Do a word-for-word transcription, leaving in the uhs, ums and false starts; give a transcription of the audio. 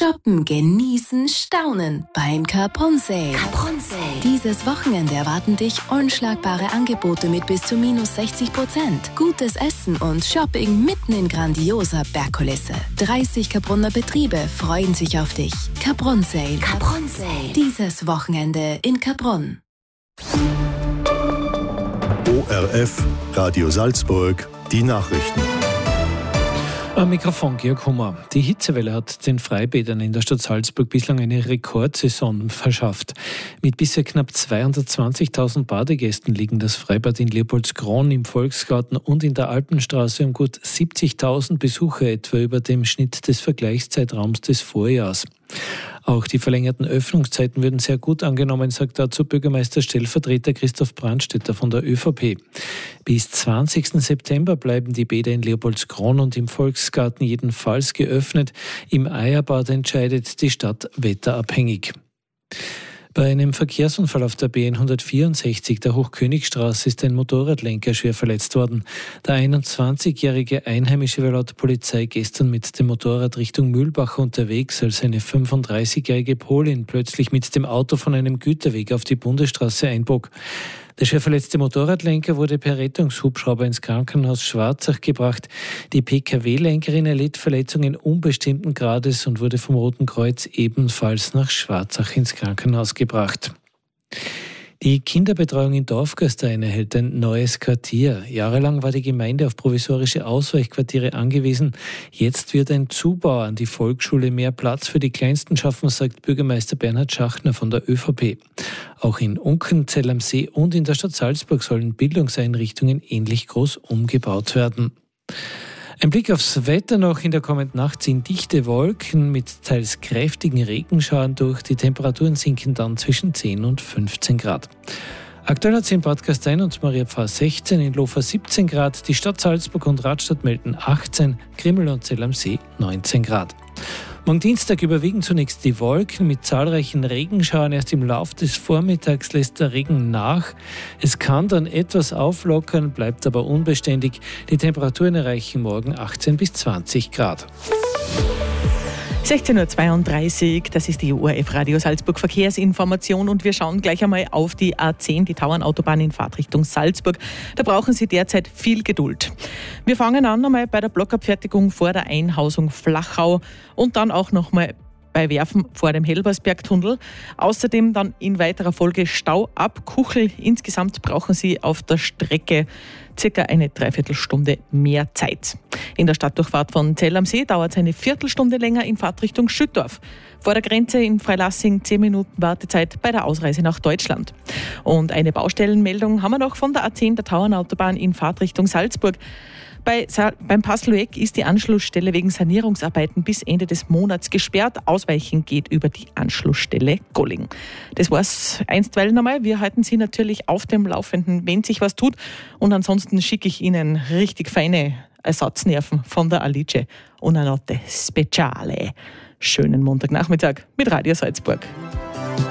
Shoppen, genießen, staunen beim Capron Sale. Capron Sale. Dieses Wochenende erwarten dich unschlagbare Angebote mit bis zu minus sechzig Prozent. Gutes Essen und Shopping mitten in grandioser Bergkulisse. dreißig Capronner Betriebe freuen sich auf dich. Capron Sale. Capron Sale. Dieses Wochenende in Capron. O R F, Radio Salzburg, die Nachrichten. Am Mikrofon Georg Hummer. Die Hitzewelle hat den Freibädern in der Stadt Salzburg bislang eine Rekordsaison verschafft. Mit bisher knapp zweihundertzwanzigtausend Badegästen liegen das Freibad in Leopoldskron, im Volksgarten und in der Alpenstraße um gut siebzigtausend Besucher etwa über dem Schnitt des Vergleichszeitraums des Vorjahrs. Auch die verlängerten Öffnungszeiten würden sehr gut angenommen, sagt dazu Bürgermeister-Stellvertreter Christoph Brandstätter von der ÖVP. Bis zwanzigsten September bleiben die Bäder in Leopoldskron und im Volksgarten jedenfalls geöffnet. Im Eierbad entscheidet die Stadt wetterabhängig. Bei einem Verkehrsunfall auf der B hundertvierundsechzig der Hochkönigstraße ist ein Motorradlenker schwer verletzt worden. Der einundzwanzigjährige Einheimische war laut Polizei gestern mit dem Motorrad Richtung Mühlbach unterwegs, als eine fünfunddreißigjährige Polin plötzlich mit dem Auto von einem Güterweg auf die Bundesstraße einbog. Der schwer verletzte Motorradlenker wurde per Rettungshubschrauber ins Krankenhaus Schwarzach gebracht. Die P K W-Lenkerin erlitt Verletzungen unbestimmten Grades und wurde vom Roten Kreuz ebenfalls nach Schwarzach ins Krankenhaus gebracht. Die Kinderbetreuung in Dorfgastein erhält ein neues Quartier. Jahrelang war die Gemeinde auf provisorische Ausweichquartiere angewiesen. Jetzt wird ein Zubau an die Volksschule mehr Platz für die Kleinsten schaffen, sagt Bürgermeister Bernhard Schachner von der ÖVP. Auch in Unken, Zell am See und in der Stadt Salzburg sollen Bildungseinrichtungen ähnlich groß umgebaut werden. Ein Blick aufs Wetter noch. In der kommenden Nacht ziehen dichte Wolken mit teils kräftigen Regenschauern durch. Die Temperaturen sinken dann zwischen zehn und fünfzehn Grad. Aktuell hat es in Bad Gastein und Maria Pfarr sechzehn, in Lofa siebzehn Grad, die Stadt Salzburg und Radstadt melden achtzehn, Grimmel und Zell am See neunzehn Grad. Morgen Dienstag überwiegen zunächst die Wolken mit zahlreichen Regenschauern. Erst im Lauf des Vormittags lässt der Regen nach. Es kann dann etwas auflockern, bleibt aber unbeständig. Die Temperaturen erreichen morgen achtzehn bis zwanzig Grad. sechzehn Uhr zweiunddreißig, das ist die O R F Radio Salzburg Verkehrsinformation und wir schauen gleich einmal auf die A zehn, die Tauernautobahn in Fahrtrichtung Salzburg. Da brauchen Sie derzeit viel Geduld. Wir fangen an einmal bei der Blockabfertigung vor der Einhausung Flachau und dann auch nochmal bei Werfen vor dem Helbersbergtunnel. Außerdem dann in weiterer Folge Stau ab Kuchel. Insgesamt brauchen Sie auf der Strecke circa eine Dreiviertelstunde mehr Zeit. In der Stadtdurchfahrt von Zell am See dauert es eine Viertelstunde länger in Fahrtrichtung Schüttorf. Vor der Grenze in Freilassing zehn Minuten Wartezeit bei der Ausreise nach Deutschland. Und eine Baustellenmeldung haben wir noch von der A zehn, der Tauernautobahn in Fahrtrichtung Salzburg. Bei Sa- beim Passlueck ist die Anschlussstelle wegen Sanierungsarbeiten bis Ende des Monats gesperrt. Ausweichen geht über die Anschlussstelle Golling. Das war's einstweilen einmal. Wir halten Sie natürlich auf dem Laufenden, wenn sich was tut. Und ansonsten schicke ich Ihnen richtig feine Ersatznerven von der Alice. Una notte speciale. Schönen Montagnachmittag mit Radio Salzburg.